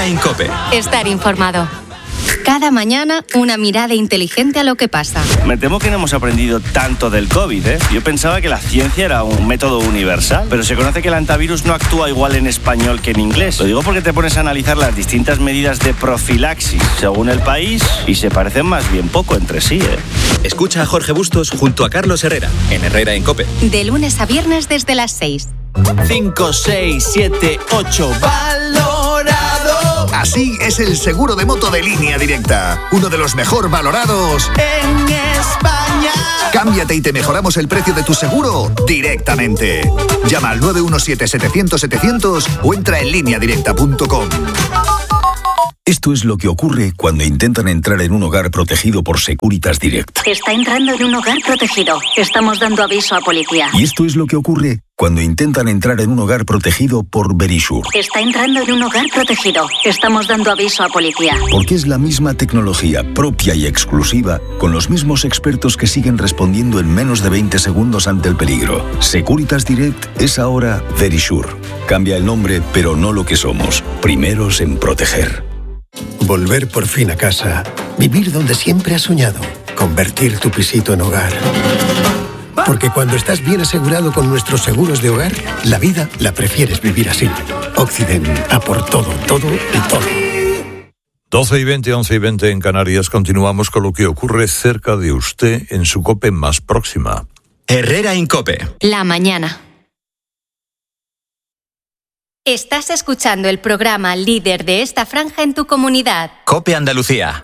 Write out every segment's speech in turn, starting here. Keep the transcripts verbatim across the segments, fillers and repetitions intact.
en COPE. Estar informado. Cada mañana, una mirada inteligente a lo que pasa. Me temo que no hemos aprendido tanto del COVID, ¿eh? Yo pensaba que la ciencia era un método universal, pero se conoce que el antivirus no actúa igual en español que en inglés. Lo digo porque te pones a analizar las distintas medidas de profilaxis según el país y se parecen más bien poco entre sí, ¿eh? Escucha a Jorge Bustos junto a Carlos Herrera, en Herrera en COPE. De lunes a viernes desde las seis. cinco, seis, siete, ocho, valorado. Así es el seguro de moto de Línea Directa, uno de los mejor valorados en España. Cámbiate y te mejoramos el precio de tu seguro directamente. Llama al nueve uno siete, setecientos, setecientos o entra en línea directa punto com. Esto es lo que ocurre cuando intentan entrar en un hogar protegido por Securitas Direct. Está entrando en un hogar protegido. Estamos dando aviso a policía. Y esto es lo que ocurre cuando intentan entrar en un hogar protegido por Verisure. Está entrando en un hogar protegido. Estamos dando aviso a policía. Porque es la misma tecnología propia y exclusiva, con los mismos expertos que siguen respondiendo en menos de veinte segundos ante el peligro. Securitas Direct es ahora Verisure. Cambia el nombre, pero no lo que somos. Primeros en proteger. Volver por fin a casa. Vivir donde siempre has soñado. Convertir tu pisito en hogar. Porque cuando estás bien asegurado con nuestros seguros de hogar, la vida la prefieres vivir así. Occident, a por todo, todo y todo. doce y veinte, once y veinte en Canarias. Continuamos con lo que ocurre cerca de usted en su COPE más próxima. Herrera en COPE. La mañana. Estás escuchando el programa líder de esta franja en tu comunidad. COPE Andalucía.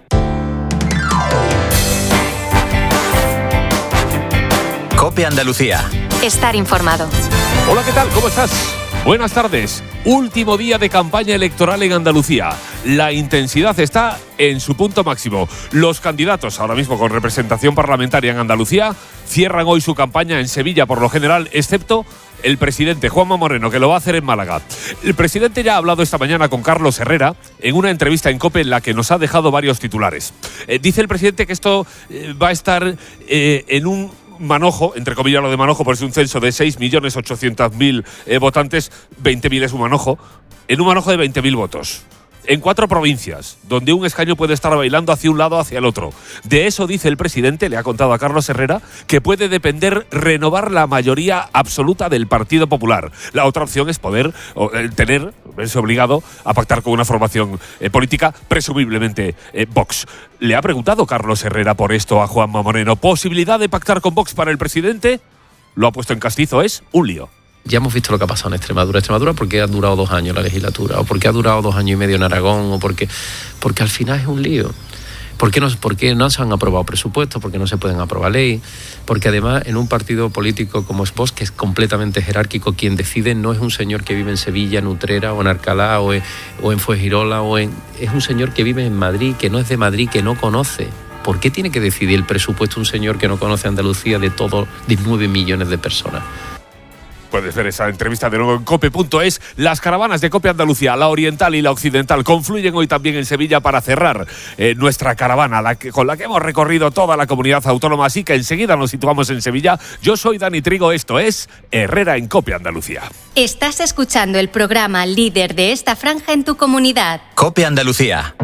COPE Andalucía. Estar informado. Hola, ¿qué tal? ¿Cómo estás? Buenas tardes. Último día de campaña electoral en Andalucía. La intensidad está en su punto máximo. Los candidatos, ahora mismo con representación parlamentaria en Andalucía, cierran hoy su campaña en Sevilla por lo general, excepto el presidente Juanma Moreno, que lo va a hacer en Málaga. El presidente ya ha hablado esta mañana con Carlos Herrera en una entrevista en COPE en la que nos ha dejado varios titulares. Eh, dice el presidente que esto eh, va a estar eh, en un manojo, entre comillas lo de manojo, porque es un censo de seis millones ochocientos mil eh, votantes, veinte mil es un manojo, en un manojo de veinte mil votos. En cuatro provincias, donde un escaño puede estar bailando hacia un lado o hacia el otro. De eso dice el presidente, le ha contado a Carlos Herrera, que puede depender renovar la mayoría absoluta del Partido Popular. La otra opción es poder o, eh, tener, verse obligado a pactar con una formación eh, política, presumiblemente eh, Vox. Le ha preguntado Carlos Herrera por esto a Juanma Moreno. ¿Posibilidad de pactar con Vox para el presidente? Lo ha puesto en castizo, es un lío. Ya hemos visto lo que ha pasado en Extremadura. Extremadura porque ha durado dos años la legislatura, o porque ha durado dos años y medio en Aragón, o porque, porque al final es un lío. ¿Por qué no, por qué no se han aprobado presupuestos? ¿Por qué no se pueden aprobar ley? Porque además en un partido político como es Vox, que es completamente jerárquico, quien decide no es un señor que vive en Sevilla, en Utrera, o en Alcalá, o en, o en Fuengirola, o en, es un señor que vive en Madrid, que no es de Madrid, que no conoce. ¿Por qué tiene que decidir el presupuesto un señor que no conoce Andalucía de todo, de nueve millones de personas? Puedes ver esa entrevista de nuevo en cope punto es. Las caravanas de COPE Andalucía, la oriental y la occidental, confluyen hoy también en Sevilla para cerrar eh, nuestra caravana, la que, con la que hemos recorrido toda la comunidad autónoma. Así que enseguida nos situamos en Sevilla. Yo soy Dani Trigo, esto es Herrera en COPE Andalucía. Estás escuchando el programa líder de esta franja en tu comunidad. COPE Andalucía.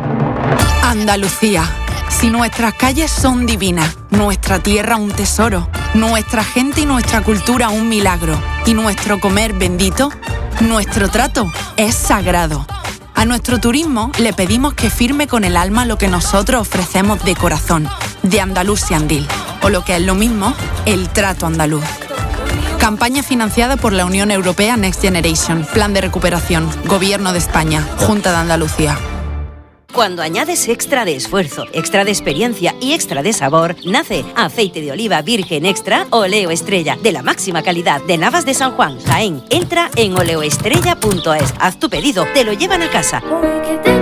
Andalucía. Si nuestras calles son divinas, nuestra tierra un tesoro, nuestra gente y nuestra cultura un milagro, y nuestro comer bendito, nuestro trato es sagrado. A nuestro turismo le pedimos que firme con el alma lo que nosotros ofrecemos de corazón, de Andalusiandil, o lo que es lo mismo, el trato andaluz. Campaña financiada por la Unión Europea Next Generation, Plan de Recuperación, Gobierno de España, Junta de Andalucía. Cuando añades extra de esfuerzo, extra de experiencia y extra de sabor, nace aceite de oliva virgen extra Oleo Estrella, de la máxima calidad de Navas de San Juan, Jaén. Entra en oleoestrella punto es, haz tu pedido, te lo llevan a casa.